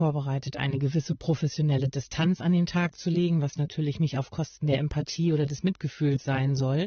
vorbereitet, eine gewisse professionelle Distanz an den Tag zu legen, was natürlich nicht auf Kosten der Empathie oder des Mitgefühls sein soll.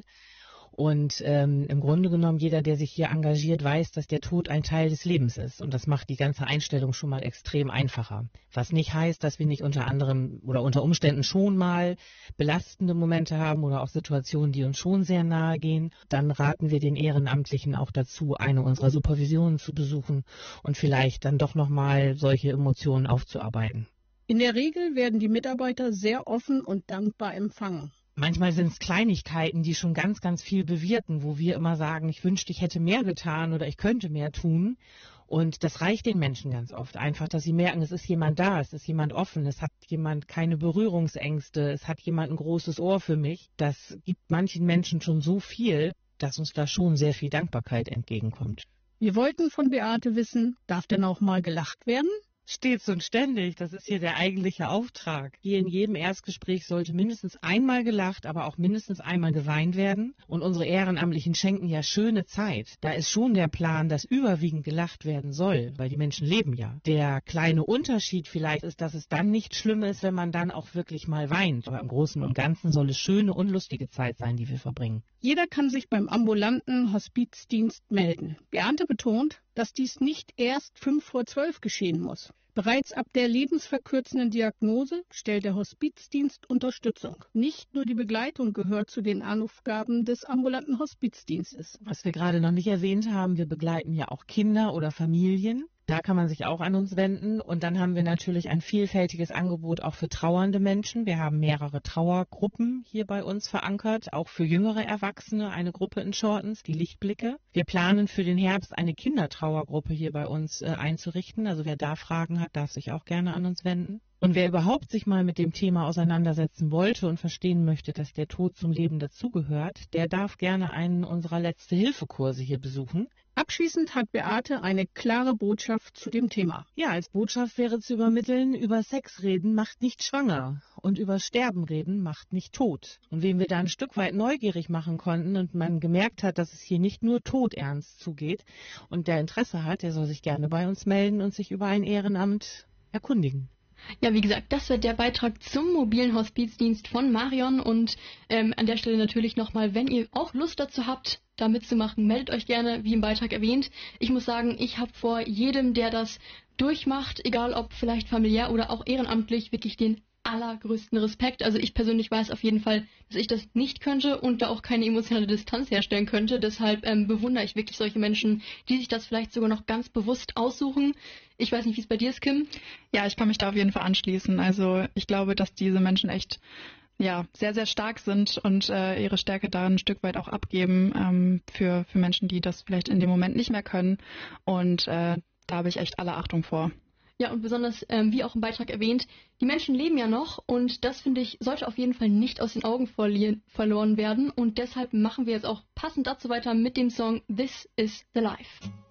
Und im Grunde genommen, jeder, der sich hier engagiert, weiß, dass der Tod ein Teil des Lebens ist. Und das macht die ganze Einstellung schon mal extrem einfacher. Was nicht heißt, dass wir nicht unter anderem oder unter Umständen schon mal belastende Momente haben oder auch Situationen, die uns schon sehr nahe gehen. Dann raten wir den Ehrenamtlichen auch dazu, eine unserer Supervisionen zu besuchen und vielleicht dann doch nochmal solche Emotionen aufzuarbeiten. In der Regel werden die Mitarbeiter sehr offen und dankbar empfangen. Manchmal sind es Kleinigkeiten, die schon ganz, ganz viel bewirken, wo wir immer sagen, ich wünschte, ich hätte mehr getan oder ich könnte mehr tun. Und das reicht den Menschen ganz oft einfach, dass sie merken, es ist jemand da, es ist jemand offen, es hat jemand keine Berührungsängste, es hat jemand ein großes Ohr für mich. Das gibt manchen Menschen schon so viel, dass uns da schon sehr viel Dankbarkeit entgegenkommt. Wir wollten von Beate wissen, darf denn auch mal gelacht werden? Stets und ständig, das ist hier der eigentliche Auftrag. Hier in jedem Erstgespräch sollte mindestens einmal gelacht, aber auch mindestens einmal geweint werden. Und unsere Ehrenamtlichen schenken ja schöne Zeit. Da ist schon der Plan, dass überwiegend gelacht werden soll, weil die Menschen leben ja. Der kleine Unterschied vielleicht ist, dass es dann nicht schlimm ist, wenn man dann auch wirklich mal weint. Aber im Großen und Ganzen soll es schöne und lustige Zeit sein, die wir verbringen. Jeder kann sich beim ambulanten Hospizdienst melden. Beate betont, dass dies nicht erst 11:55 geschehen muss. Bereits ab der lebensverkürzenden Diagnose stellt der Hospizdienst Unterstützung. Nicht nur die Begleitung gehört zu den Aufgaben des ambulanten Hospizdienstes. Was wir gerade noch nicht erwähnt haben, wir begleiten ja auch Kinder oder Familien. Da kann man sich auch an uns wenden. Und dann haben wir natürlich ein vielfältiges Angebot auch für trauernde Menschen. Wir haben mehrere Trauergruppen hier bei uns verankert, auch für jüngere Erwachsene, eine Gruppe in Shortens, die Lichtblicke. Wir planen für den Herbst eine Kindertrauergruppe hier bei uns einzurichten. Also wer da Fragen hat, darf sich auch gerne an uns wenden. Und wer überhaupt sich mal mit dem Thema auseinandersetzen wollte und verstehen möchte, dass der Tod zum Leben dazugehört, der darf gerne einen unserer Letzte-Hilfe-Kurse hier besuchen. Abschließend hat Beate eine klare Botschaft zu dem Thema. Ja, als Botschaft wäre zu übermitteln, über Sex reden macht nicht schwanger und über Sterben reden macht nicht tot. Und wem wir da ein Stück weit neugierig machen konnten und man gemerkt hat, dass es hier nicht nur todernst zugeht und der Interesse hat, der soll sich gerne bei uns melden und sich über ein Ehrenamt erkundigen. Ja, wie gesagt, das wird der Beitrag zum mobilen Hospizdienst von Marion und an der Stelle natürlich nochmal, wenn ihr auch Lust dazu habt, da mitzumachen, meldet euch gerne, wie im Beitrag erwähnt. Ich muss sagen, ich habe vor jedem, der das durchmacht, egal ob vielleicht familiär oder auch ehrenamtlich, wirklich den allergrößten Respekt. Also ich persönlich weiß auf jeden Fall, dass ich das nicht könnte und da auch keine emotionale Distanz herstellen könnte. Deshalb bewundere ich wirklich solche Menschen, die sich das vielleicht sogar noch ganz bewusst aussuchen. Ich weiß nicht, wie es bei dir ist, Kim. Ja, ich kann mich da auf jeden Fall anschließen. Also ich glaube, dass diese Menschen echt sehr, sehr stark sind und ihre Stärke da ein Stück weit auch abgeben für Menschen, die das vielleicht in dem Moment nicht mehr können. Und da habe ich echt alle Achtung vor. Ja, und besonders, wie auch im Beitrag erwähnt, die Menschen leben ja noch und das, finde ich, sollte auf jeden Fall nicht aus den Augen verloren werden. Und deshalb machen wir jetzt auch passend dazu weiter mit dem Song This is the Life.